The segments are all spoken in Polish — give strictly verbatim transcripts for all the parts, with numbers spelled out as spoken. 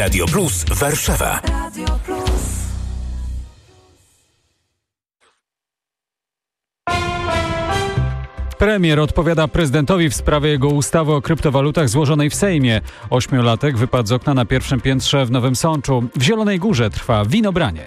Radio Plus Warszawa. Radio Plus. Premier odpowiada prezydentowi w sprawie jego ustawy o kryptowalutach złożonej w Sejmie. Ośmiolatek wypadł z okna na pierwszym piętrze w Nowym Sączu. W Zielonej Górze trwa winobranie.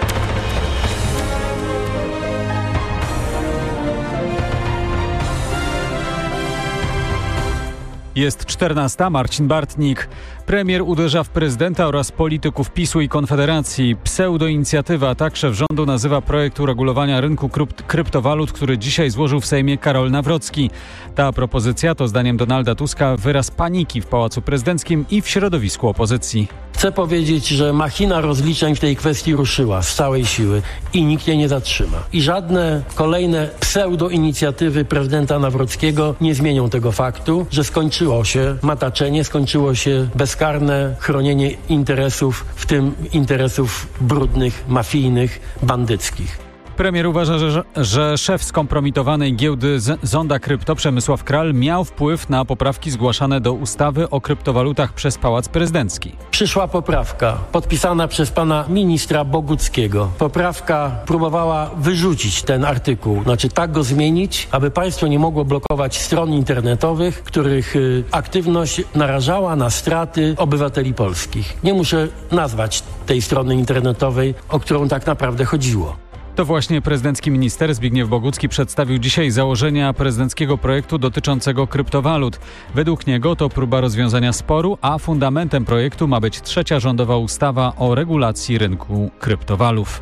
Jest czternasta. Marcin Bartnik. Premier uderza w prezydenta oraz polityków PiSu i Konfederacji. Pseudoinicjatywa, tak szef rządu nazywa projekt uregulowania rynku krypt- kryptowalut, który dzisiaj złożył w Sejmie Karol Nawrocki. Ta propozycja to zdaniem Donalda Tuska wyraz paniki w Pałacu Prezydenckim i w środowisku opozycji. Chcę powiedzieć, że machina rozliczeń w tej kwestii ruszyła z całej siły i nikt jej nie zatrzyma. I żadne kolejne pseudoinicjatywy prezydenta Nawrockiego nie zmienią tego faktu, że skończyło się mataczenie, skończyło się bezkarne chronienie interesów, w tym interesów brudnych, mafijnych, bandyckich. Premier uważa, że, że szef skompromitowanej giełdy Zonda Krypto Przemysław Kral miał wpływ na poprawki zgłaszane do ustawy o kryptowalutach przez Pałac Prezydencki. Przyszła poprawka podpisana przez pana ministra Boguckiego. Poprawka próbowała wyrzucić ten artykuł, znaczy tak go zmienić, aby państwo nie mogło blokować stron internetowych, których y, aktywność narażała na straty obywateli polskich. Nie muszę nazwać tej strony internetowej, o którą tak naprawdę chodziło. To właśnie prezydencki minister Zbigniew Bogucki przedstawił dzisiaj założenia prezydenckiego projektu dotyczącego kryptowalut. Według niego to próba rozwiązania sporu, a fundamentem projektu ma być trzecia rządowa ustawa o regulacji rynku kryptowalut.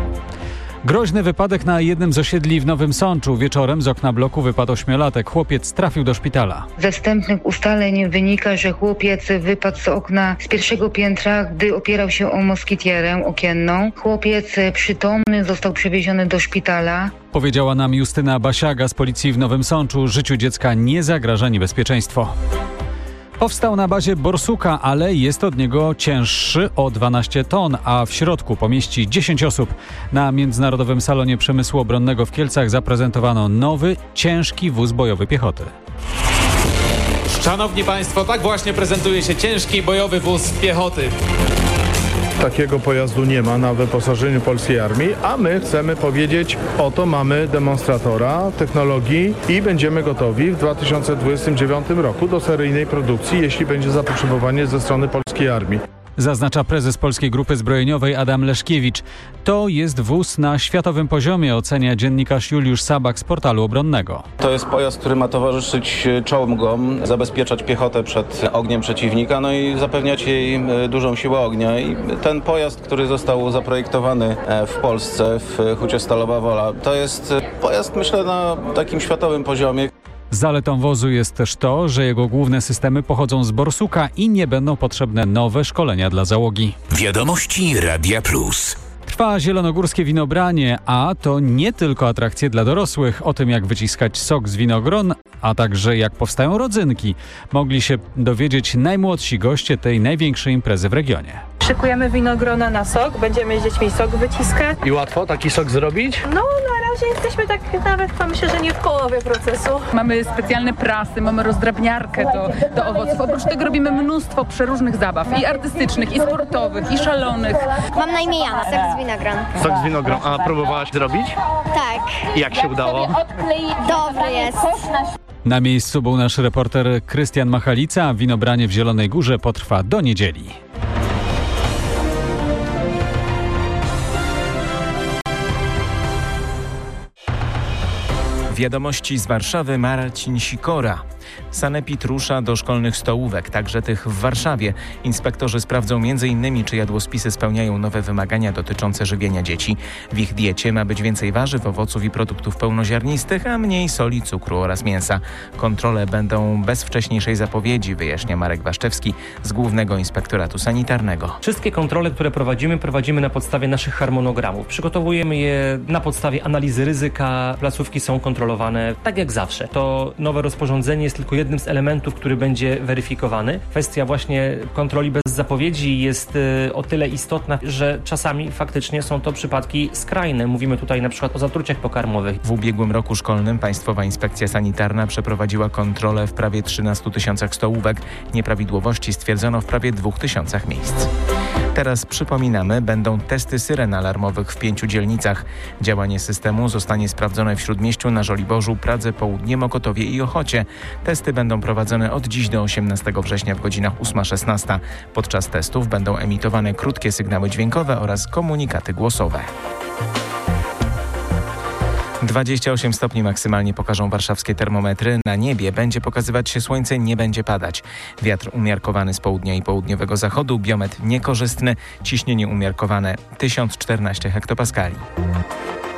Groźny wypadek na jednym z osiedli w Nowym Sączu. Wieczorem z okna bloku wypadł ośmiolatek. Chłopiec trafił do szpitala. Ze wstępnych ustaleń wynika, że chłopiec wypadł z okna z pierwszego piętra, gdy opierał się o moskitierę okienną. Chłopiec przytomny został przewieziony do szpitala. Powiedziała nam Justyna Basiaga z policji w Nowym Sączu. Życiu dziecka nie zagraża niebezpieczeństwo. Powstał na bazie borsuka, ale jest od niego cięższy o dwanaście ton, a w środku pomieści dziesięć osób. Na Międzynarodowym Salonie Przemysłu Obronnego w Kielcach zaprezentowano nowy, ciężki wóz bojowy piechoty. Szanowni Państwo, tak właśnie prezentuje się ciężki bojowy wóz piechoty. Takiego pojazdu nie ma na wyposażeniu polskiej armii, a my chcemy powiedzieć, oto mamy demonstratora technologii i będziemy gotowi w dwa tysiące dwudziestym dziewiątym roku do seryjnej produkcji, jeśli będzie zapotrzebowanie ze strony polskiej armii. Zaznacza prezes Polskiej Grupy Zbrojeniowej Adam Leszkiewicz. To jest wóz na światowym poziomie, ocenia dziennikarz Juliusz Sabak z portalu obronnego. To jest pojazd, który ma towarzyszyć czołgom, zabezpieczać piechotę przed ogniem przeciwnika, no i zapewniać jej dużą siłę ognia. I ten pojazd, który został zaprojektowany w Polsce, w hucie Stalowa Wola, to jest pojazd, myślę, na takim światowym poziomie. Zaletą wozu jest też to, że jego główne systemy pochodzą z borsuka i nie będą potrzebne nowe szkolenia dla załogi. Wiadomości Radia Plus. Trwa zielonogórskie winobranie, a to nie tylko atrakcje dla dorosłych. O tym, jak wyciskać sok z winogron, a także jak powstają rodzynki, mogli się dowiedzieć najmłodsi goście tej największej imprezy w regionie. Szykujemy winogrona na sok, będziemy z dziećmi sok wyciskać. I łatwo taki sok zrobić? No, na razie jesteśmy tak nawet, myślę, że nie w połowie procesu. Mamy specjalne prasy, mamy rozdrabniarkę do, do owoców. Oprócz tego robimy mnóstwo przeróżnych zabaw, i artystycznych, i sportowych, i szalonych. Mam na imię Jana, sok z winogron. Sok z winogron. A próbowałaś zrobić? Tak. I jak się udało? Dobry jest. Na miejscu był nasz reporter Krystian Machalica. Winobranie w Zielonej Górze potrwa do niedzieli. Wiadomości z Warszawy, Marcin Sikora. Sanepid rusza do szkolnych stołówek, także tych w Warszawie. Inspektorzy sprawdzą między innymi, czy jadłospisy spełniają nowe wymagania dotyczące żywienia dzieci. W ich diecie ma być więcej warzyw, owoców i produktów pełnoziarnistych, a mniej soli, cukru oraz mięsa. Kontrole będą bez wcześniejszej zapowiedzi, wyjaśnia Marek Waszczewski z Głównego Inspektoratu Sanitarnego. Wszystkie kontrole, które prowadzimy, prowadzimy na podstawie naszych harmonogramów. Przygotowujemy je na podstawie analizy ryzyka. Placówki są kontrolowane tak jak zawsze. To nowe rozporządzenie jest tylko jednym z elementów, który będzie weryfikowany. Kwestia właśnie kontroli bez zapowiedzi jest y, o tyle istotna, że czasami faktycznie są to przypadki skrajne. Mówimy tutaj na przykład o zatruciach pokarmowych. W ubiegłym roku szkolnym Państwowa Inspekcja Sanitarna przeprowadziła kontrolę w prawie trzynastu tysiącach stołówek. Nieprawidłowości stwierdzono w prawie dwóch tysiącach miejsc. Teraz przypominamy, będą testy syren alarmowych w pięciu dzielnicach. Działanie systemu zostanie sprawdzone w Śródmieściu, na Żoliborzu, Pradze Południe, Mokotowie i Ochocie. Testy będą prowadzone od dziś do osiemnastego września w godzinach ósma szesnasta. Podczas testów będą emitowane krótkie sygnały dźwiękowe oraz komunikaty głosowe. dwadzieścia osiem stopni maksymalnie pokażą warszawskie termometry. Na niebie będzie pokazywać się słońce, nie będzie padać. Wiatr umiarkowany z południa i południowego zachodu, biometr niekorzystny, ciśnienie umiarkowane tysiąc czternaście hektopaskali.